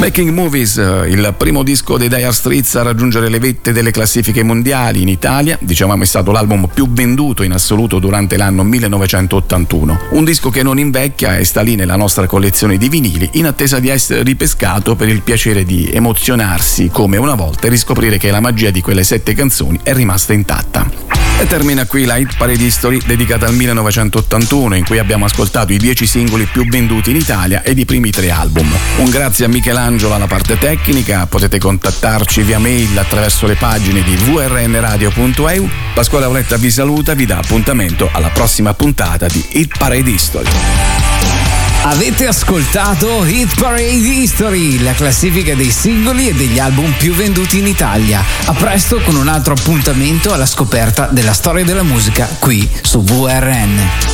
Making Movies, il primo disco dei Dire Straits a raggiungere le vette delle classifiche mondiali in Italia, dicevamo è stato l'album più venduto in assoluto durante l'anno 1981. Un disco che non invecchia e sta lì nella nostra collezione di vinili in attesa di essere ripescato per il piacere di emozionarsi come una volta e riscoprire che la magia di quelle 7 canzoni è rimasta intatta. E termina qui la Hit Parade History dedicata al 1981, in cui abbiamo ascoltato i 10 singoli più venduti in Italia ed i primi 3 album. Un grazie a Michelangelo alla parte tecnica, potete contattarci via mail attraverso le pagine di vrnradio.eu. Pasquale Auletta vi saluta, vi dà appuntamento alla prossima puntata di Hit Parade History. Avete ascoltato Hit Parade History, la classifica dei singoli e degli album più venduti in Italia. A presto con un altro appuntamento alla scoperta della storia della musica qui su VRN.